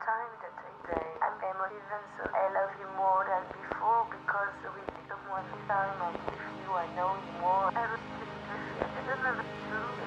time that I say I'm emotive and so I love you more than before because with someone this time I'm with you, I know you more. I respect you, I don't know if it's true.